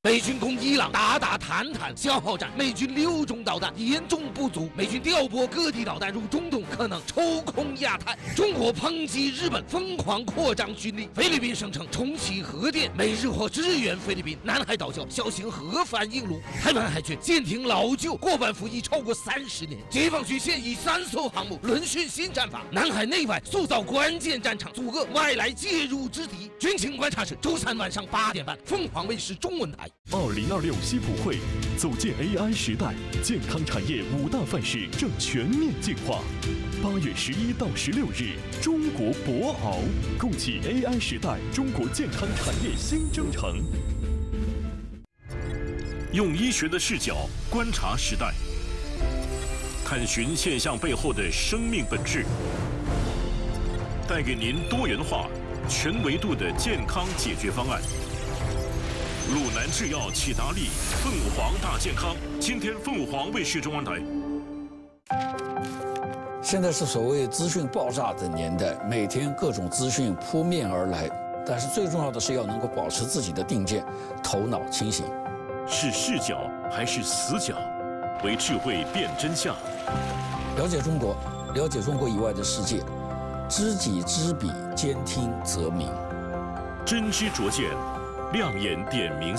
美军攻伊朗，打坦坦消耗战，美军6种导弹严重不足，美军调拨各地导弹入中东，可能抽空亚太。中国抨击日本疯狂扩张军力，菲律宾声称重启核电，美日或支援菲律宾。南海岛礁小型核反应炉，台湾海军舰艇老旧，过半服役超过30年。解放军现役3艘航母轮训新战法，南海内外塑造关键战场，阻遏外来介入之敌。军情观察室周3晚上8点半，凤凰卫视中文台。 2026西普会，走进 AI 时代，健康产业5大范式正全面进化。8月11到16日，中国博鳌，共启 AI 时代中国健康产业新征程。 用医学的视角观察时代，探寻现象背后的生命本质，带给您多元化、全维度的健康解决方案。鲁南制药启达利凤凰大健康，今天凤凰卫视中文台。 现在是所谓资讯爆炸的年代，每天各种资讯扑面而来，但是最重要的是要能够保持自己的定见，头脑清醒。 是视角还是死角？为智慧辨真相。 了解中国，了解中国以外的世界，知己知彼，兼听则明。 真知灼见，亮眼点明。